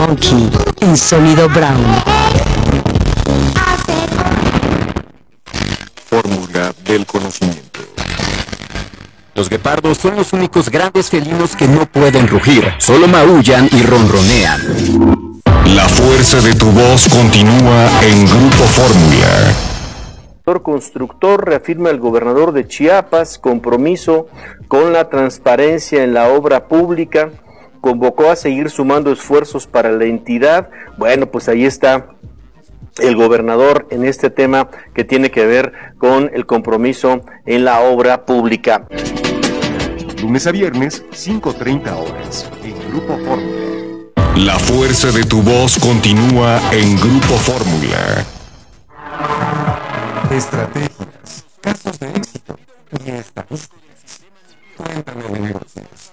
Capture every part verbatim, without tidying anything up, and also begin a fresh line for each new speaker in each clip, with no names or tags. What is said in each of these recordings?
Funky en Sonido Brown.
Fórmula del conocimiento. Los guepardos son los únicos grandes felinos que no pueden rugir, solo maullan y ronronean.
La fuerza de tu voz continúa en Grupo Fórmula.
Constructor, reafirma el gobernador de Chiapas compromiso con la transparencia en la obra pública, convocó a seguir sumando esfuerzos para la entidad. Bueno, pues ahí está el gobernador en este tema que tiene que ver con el compromiso en la obra pública.
Lunes a viernes, cinco treinta horas, en Grupo Fórmula. La fuerza de tu voz continúa en Grupo Fórmula. Estrategias, casos de éxito y estadísticas. Cuéntame de negocios.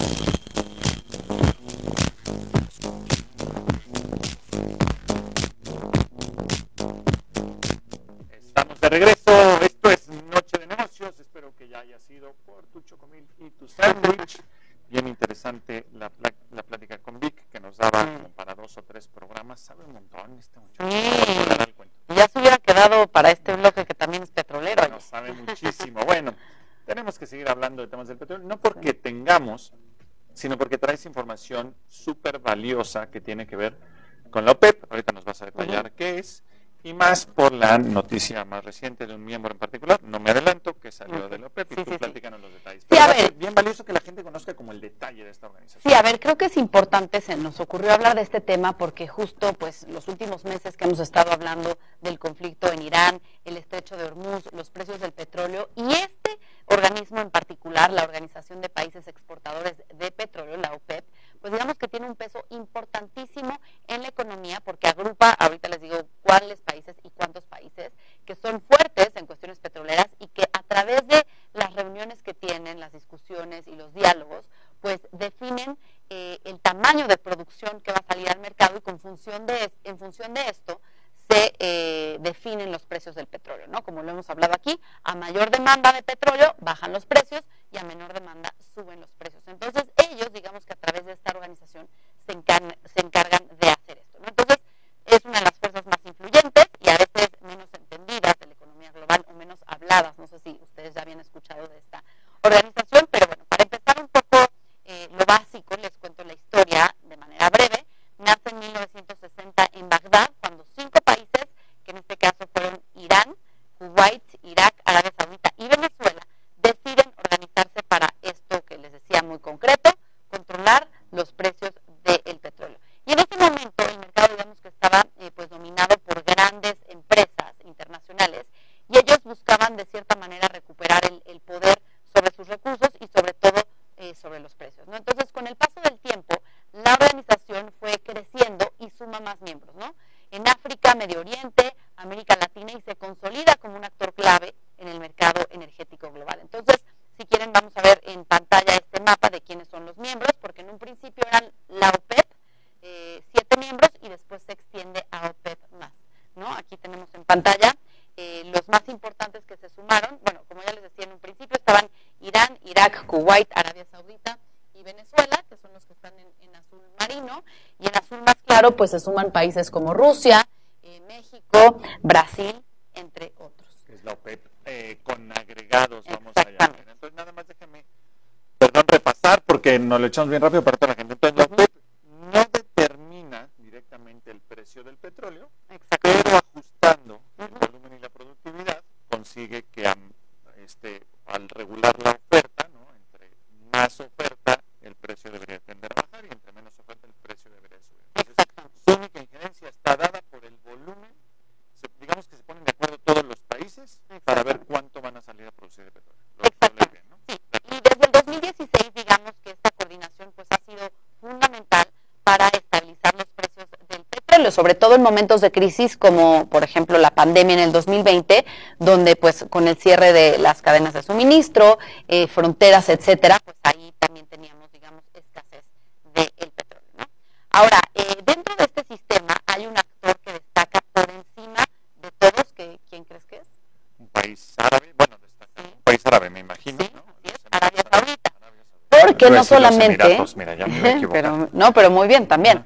Estamos de regreso. Esto es Noche de Negocios. Espero que ya haya sido por tu chocomil y tu sándwich. Bien interesante la, pl- la plática con Vic, que nos daba como para dos o tres programas. Sabe un montón este muchacho.
Sí. Ya se hubiera quedado para este bloque que también es petrolero.
No sabe muchísimo. Bueno, tenemos que seguir hablando de temas del petróleo, no porque tengamos, sino porque traes información súper valiosa que tiene que ver con la OPEP. Ahorita nos vas a detallar uh-huh. qué es, y más por la noticia más reciente de un miembro en particular. No me adelanto, que salió uh-huh. de la OPEP, y sí, tú sí, platícanos sí. los detalles. Pero sí, a ver, bien valioso que la gente conozca como el detalle de esta organización.
Sí, a ver, creo que es importante, se nos ocurrió hablar de este tema porque justo pues los últimos meses que hemos estado hablando del conflicto en Irán, el estrecho de Hormuz, los precios del petróleo, y este organismo en particular, la Organización de Países Exportadores de Petróleo, la OPEP, pues digamos que tiene un peso importantísimo en la economía porque agrupa, ahorita les digo cuáles países y cuántos países, que son fuertes en cuestiones petroleras y que a través de las reuniones que tienen, las discusiones y los diálogos, pues definen eh, el tamaño de producción que va a salir al mercado y con función de, en función de esto se eh, definen los precios del petróleo, ¿no? Como lo hemos hablado aquí, a mayor demanda de petróleo bajan los precios y a menor demanda suben los precios. Entonces ellos, digamos que a través de esta organización se encargan, se encargan de hacer esto, ¿no? Entonces es una de las fuerzas más influyentes y a veces menos entendidas de la economía global o menos habladas. No sé si ustedes ya habían escuchado de esta organización, pero bueno, para empezar un poco eh, lo básico, les cuento la historia de manera breve. Nace en mil novecientos sesenta en Bagdad, cuando cinco países, que en este caso fueron Irán, Kuwait, Irak, Arabia Saudita y Venezuela, deciden organizarse para esto que les decía muy concreto, controlar los precios del petróleo. Y en ese momento el mercado, digamos que estaba eh, pues dominado por grandes empresas internacionales y ellos buscaban de cierta manera recuperar el, el poder sobre sus recursos y sobre todo eh, sobre los precios, ¿no? Entonces, con el paso del tiempo, la organización fue creciendo y suma más miembros, ¿no? En África, Medio Oriente, América Latina, y se consolida como un actor clave en el mercado energético global. Entonces, si quieren, vamos a ver en pantalla este mapa de quiénes son los miembros, porque en un principio eran la OPEP, eh, siete miembros, y después se extiende a OPEP más, ¿no? Aquí tenemos en pantalla eh, los más importantes que se sumaron. Bueno, como ya les decía en un principio, estaban Irán, Irak, Kuwait, Arabia Saudita y Venezuela, que son los que están en, en azul marino, y en azul más claro pues se suman países como Rusia, eh, México, Brasil, entre otros.
Es la OPEP eh, con agregados, vamos allá. Entonces nada más déjenme, perdón, repasar porque nos lo echamos bien rápido para toda la gente. Entonces la OPEP no determina directamente el precio del petróleo, pero ajustando uh-huh. el volumen y la productividad, consigue que um, este, al regular la oferta, ¿no? Entre más oferta, el precio debería tender a bajar, y entre menos oferta, el precio debería subir. Entonces, su única injerencia está dada por el volumen. Se, digamos que se ponen de acuerdo todos los países para ver cuánto van a salir a producir de petróleo. Lo,
Exacto.
Lo bien, ¿no?
Sí. Y desde el dos mil dieciséis, digamos que esta coordinación pues ha sido fundamental para estabilizar los precios del petróleo, sobre todo en momentos de crisis como, por ejemplo, la pandemia en el dos mil veinte, donde pues con el cierre de las cadenas de suministro, eh, fronteras, etcétera, pues ahí también teníamos, digamos, escasez del petróleo, ¿no? Ahora, eh, dentro de este sistema hay un actor que destaca por encima de todos, que ¿quién crees que es?
Un país árabe, bueno, destaca, sí. Un país árabe, me imagino,
sí,
¿no?
Así es, Arabia Saudita. Porque no solamente,
Mira, ya me
pero, no, pero muy bien también.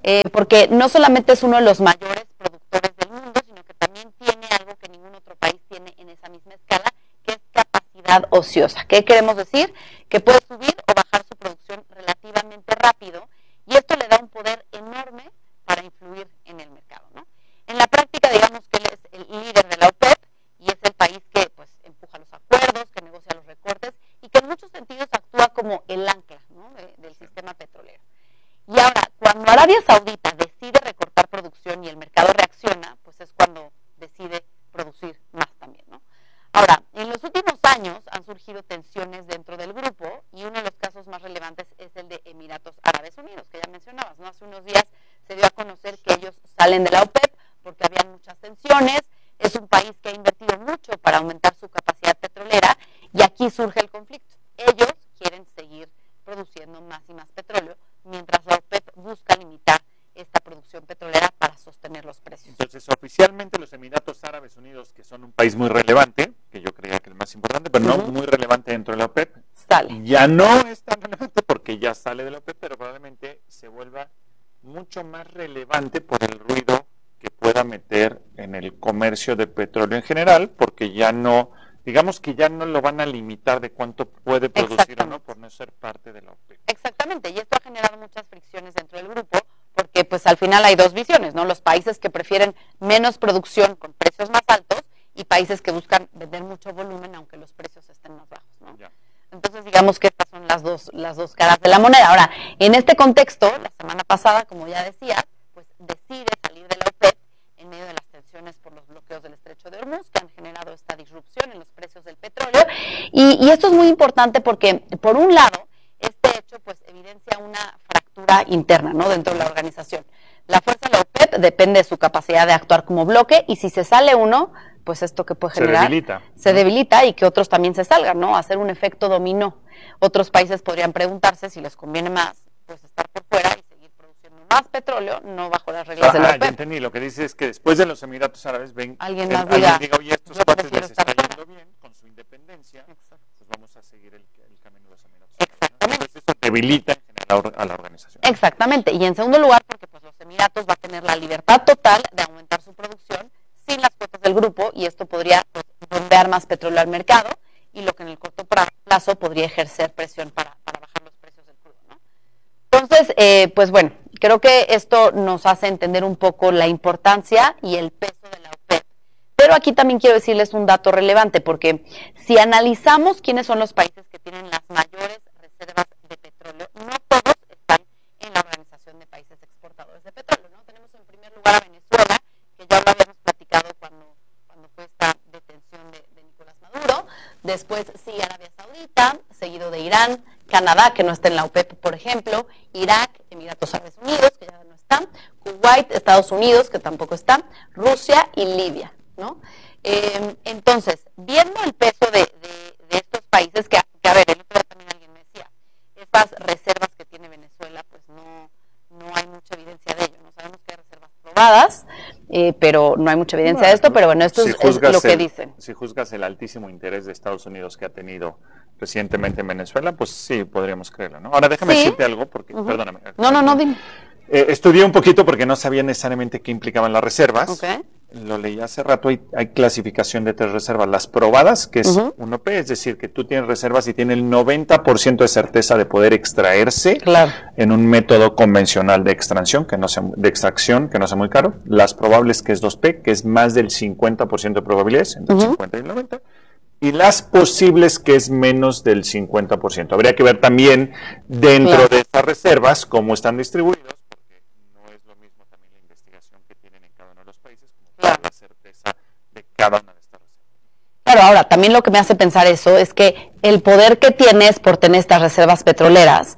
eh, porque no solamente es uno de los mayores productores del mundo, sino que también tiene algo que ningún otro país tiene en esa misma escala, que es capacidad ociosa. ¿Qué queremos decir? Que puede subir o bajar su producción relativamente rápido, y esto le da un poder enorme para influir en el mercado, ¿no? En la práctica, digamos que él es el líder de la OPEP y es el país que pues empuja los acuerdos, que negocia los recortes y que en muchos sentidos actúa como el ancla, ¿no?, de, del sistema petrolero. Y ahora, cuando Arabia Saudita decide recortar producción y el mercado reacciona, pues es cuando decide producir más también, ¿no? Ahora, en los últimos años han surgido tensiones dentro del grupo y uno de los casos más relevantes es el de Emiratos Árabes Unidos, que ya mencionabas, ¿no? Hace unos días se dio a conocer que ellos salen de la OPEP porque habían muchas tensiones. Es un país que ha invertido mucho para aumentar su capacidad petrolera y aquí surge el conflicto. Ellos quieren seguir produciendo más y más petróleo, mientras la OPEP busca limitar esta producción petrolera para sostener los precios.
Entonces, oficialmente los Emiratos Árabes Unidos, que son un país muy relevante, que yo creía que el más importante, pero no uh-huh. muy relevante dentro de la OPEP,
sale.
Ya no es tan relevante porque ya sale de la OPEP, pero probablemente se vuelva mucho más relevante por el ruido que pueda meter en el comercio de petróleo en general, porque ya no, digamos que ya no lo van a limitar de cuánto puede producir o no por no ser parte de la OPEP.
Exactamente, y esto ha generado muchas fricciones dentro del grupo, porque pues al final hay dos visiones, ¿no? Los países que prefieren menos producción con precios más altos y países que buscan vender mucho volumen aunque los precios estén más bajos, ¿no? Ya. Entonces digamos que estas son las dos, las dos caras de la moneda. Ahora, en este contexto, la semana pasada, como ya decía, pues decide salir de la OPEP en medio de las tensiones por los bloqueos del Estrecho de Hormuz, que han generado esta disrupción en los precios del petróleo. Y, y esto es muy importante porque, por un lado, este hecho pues evidencia una fractura interna, ¿no?, dentro de la organización. La fuerza de la OPEP depende de su capacidad de actuar como bloque, y si se sale uno, pues esto que puede generar...
Se debilita.
Se debilita y que otros también se salgan, ¿no? Hacer un efecto dominó. Otros países podrían preguntarse si les conviene más, pues estar por fuera y seguir produciendo más petróleo, no bajo las reglas ah, de la OPEP.
Ya entendí, lo que dice es que después de los Emiratos Árabes ven...
Alguien
el,
más diga,
diga, oye, estos cuates les está yendo bien con su independencia, exacto, pues vamos a seguir el, el camino de los Emiratos Árabes, ¿no? Entonces eso debilita en general a la organización.
Exactamente, y en segundo lugar, porque pues los Emiratos va a tener la libertad total de aumentar su producción sin las cuotas del grupo, y esto podría pues, bombear más petróleo al mercado, y lo que en el corto plazo podría ejercer presión para, para bajar los precios del crudo, ¿no? Entonces, eh, pues bueno, creo que esto nos hace entender un poco la importancia y el peso de la OPEP. Pero aquí también quiero decirles un dato relevante, porque si analizamos quiénes son los países que tienen las mayores reservas de petróleo, no todos están en la Organización de Países Exportadores de Petróleo, ¿no? Tenemos en primer lugar a Venezuela, que ya lo habíamos platicado cuando, cuando fue esta detención de, de Nicolás Maduro. Después sigue Arabia Saudita, seguido de Irán, Canadá, que no está en la OPEP, por ejemplo, Irak, Emiratos Árabes Unidos, que ya no están, Kuwait, Estados Unidos, que tampoco están, Rusia y Libia, ¿no? Eh, entonces, viendo el peso de, de, de estos países, que, que a ver, el otro día también alguien me decía, estas reservas que tiene Venezuela, pues no, no hay mucha evidencia de ello, no sabemos que hay reservas probadas, eh, pero no hay mucha evidencia bueno, de esto, pero bueno, esto si es, es lo que
el,
dicen.
Si juzgas el altísimo interés de Estados Unidos que ha tenido recientemente en Venezuela, pues sí, podríamos creerlo, ¿no? Ahora déjame ¿Sí? decirte algo, porque, uh-huh. perdóname.
No, no, no, dime.
Eh, estudié un poquito porque no sabía necesariamente qué implicaban las reservas.
Okay.
Lo leí hace rato, hay, hay clasificación de tres reservas. Las probadas, que es uh-huh. un O P, es decir, que tú tienes reservas y tiene el noventa por ciento de certeza de poder extraerse
claro.
en un método convencional de extracción, que no sea, de extracción, que no sea muy caro. Las probables, que es dos P, que es más del cincuenta por ciento de probabilidades, entre uh-huh. el cincuenta y el noventa. Y las posibles, que es menos del cincuenta por ciento. Habría que ver también dentro claro. de estas reservas cómo están distribuidos, porque no es lo mismo también la investigación que tienen en cada uno de los países, como claro. la certeza de cada una de estas reservas.
Claro, ahora, también lo que me hace pensar eso es que el poder que tienes por tener estas reservas petroleras,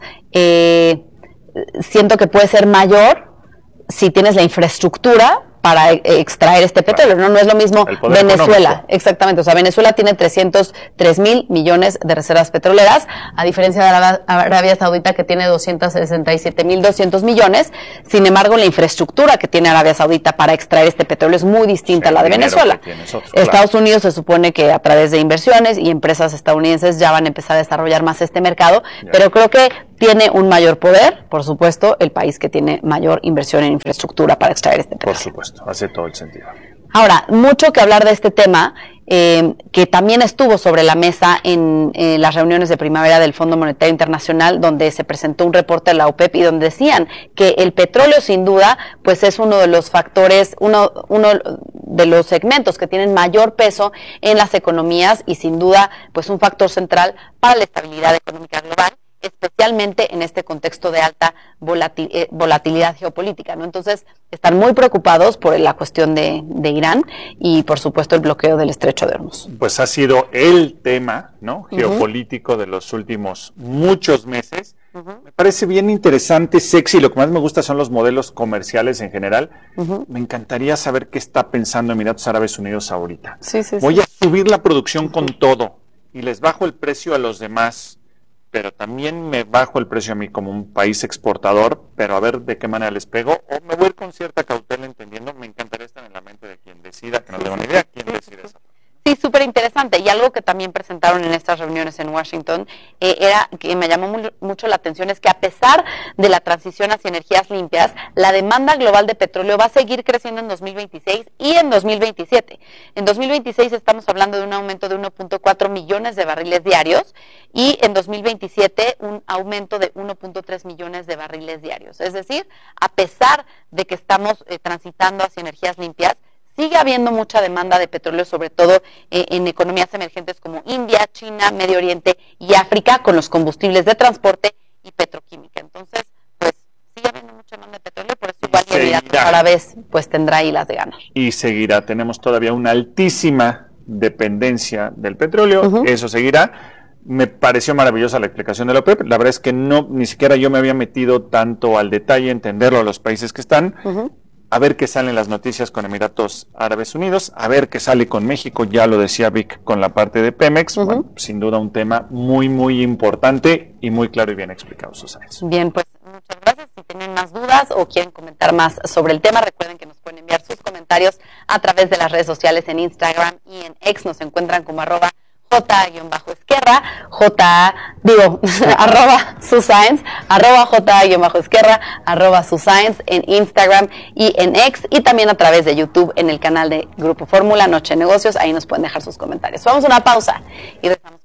eh, siento que puede ser mayor si tienes la infraestructura para extraer este petróleo, ¿no? No es lo mismo Venezuela, económico. Exactamente, o sea, Venezuela tiene trescientos tres mil millones de reservas petroleras, a diferencia de Arabia, Arabia Saudita, que tiene doscientos sesenta y siete mil doscientos millones. Sin embargo, la infraestructura que tiene Arabia Saudita para extraer este petróleo es muy distinta sí, a la de Venezuela. Otro, Estados claro. Unidos se supone que a través de inversiones y empresas estadounidenses ya van a empezar a desarrollar más este mercado, ya. pero creo que tiene un mayor poder, por supuesto, el país que tiene mayor inversión en infraestructura para extraer este petróleo.
Por supuesto, hace todo el sentido.
Ahora, mucho que hablar de este tema, eh, que también estuvo sobre la mesa en eh, las reuniones de primavera del Fondo Monetario Internacional, donde se presentó un reporte de la OPEP y donde decían que el petróleo, sin duda, pues es uno de los factores, uno, uno de los segmentos que tienen mayor peso en las economías y sin duda, pues un factor central para la estabilidad económica global, especialmente en este contexto de alta volatil, eh, volatilidad geopolítica, ¿no? Entonces, están muy preocupados por la cuestión de, de Irán y, por supuesto, el bloqueo del Estrecho de Hormuz.
Pues ha sido el tema, ¿no?, geopolítico uh-huh. de los últimos muchos meses. Uh-huh. Me parece bien interesante, sexy. Lo que más me gusta son los modelos comerciales en general. Uh-huh. Me encantaría saber qué está pensando Emiratos Árabes Unidos ahorita.
Sí, sí,
Voy
sí.
a subir la producción con todo y les bajo el precio a los demás, pero también me bajo el precio a mí como un país exportador, pero a ver de qué manera les pego, o me voy a ir con cierta cautela entendiendo. Me encantaría estar en la mente de quien decida, que no tengo ni idea quién decide eso.
Sí, súper interesante. Y algo que también presentaron en estas reuniones en Washington eh, era que me llamó muy, mucho la atención, es que a pesar de la transición hacia energías limpias, la demanda global de petróleo va a seguir creciendo en dos mil veintiséis y en dos mil veintisiete. En dos mil veintiséis estamos hablando de un aumento de uno punto cuatro millones de barriles diarios y en dos mil veintisiete un aumento de uno punto tres millones de barriles diarios. Es decir, a pesar de que estamos eh, transitando hacia energías limpias, sigue habiendo mucha demanda de petróleo, sobre todo eh, en economías emergentes como India, China, Medio Oriente y África, con los combustibles de transporte y petroquímica. Entonces, pues sigue habiendo mucha demanda de petróleo, por eso igual y Emiratos Árabes pues tendrá ahí las de ganar.
Y seguirá. Tenemos todavía una altísima dependencia del petróleo. Uh-huh. Eso seguirá. Me pareció maravillosa la explicación de la OPEP. La verdad es que no, ni siquiera yo me había metido tanto al detalle, entenderlo a los países que están. Uh-huh. A ver qué salen las noticias con Emiratos Árabes Unidos, a ver qué sale con México, ya lo decía Vic con la parte de Pemex. Uh-huh. Bueno, sin duda un tema muy, muy importante y muy claro y bien explicado, Susana.
Bien, pues muchas gracias. Si tienen más dudas o quieren comentar más sobre el tema, recuerden que nos pueden enviar sus comentarios a través de las redes sociales en Instagram y en X. Nos encuentran como arroba J-Esquerra, J, digo, arroba Suscience, arroba J-Esquerra, arroba Suscience en Instagram y en X, y también a través de YouTube en el canal de Grupo Fórmula Noche de Negocios. Ahí nos pueden dejar sus comentarios. Vamos a una pausa y regresamos.